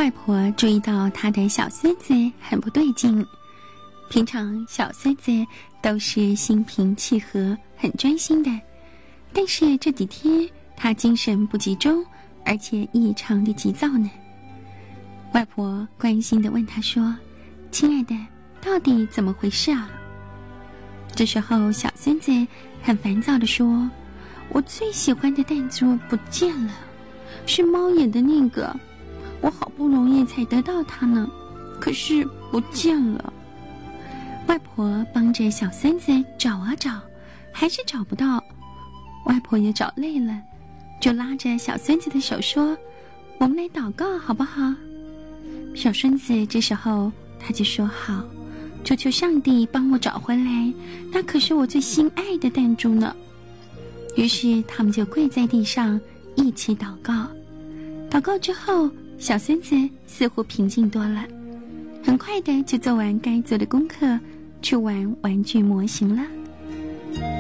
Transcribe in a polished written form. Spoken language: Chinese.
外婆注意到她的小孙子很不对劲，平常小孙子都是心平气和很专心的，但是这几天他精神不集中，而且异常的急躁呢。外婆关心地问他说，亲爱的，到底怎么回事啊？这时候小孙子很烦躁地说，我最喜欢的弹珠不见了，是猫眼的那个，我好不容易才得到它呢，可是不见了。外婆帮着小孙子找啊找，还是找不到。外婆也找累了，就拉着小孙子的手说，我们来祷告好不好？小孙子这时候他就说，好，求求上帝帮我找回来，那可是我最心爱的弹珠呢。于是他们就跪在地上一起祷告。祷告之后，小孙子似乎平静多了，很快的就做完该做的功课，去玩玩具模型了。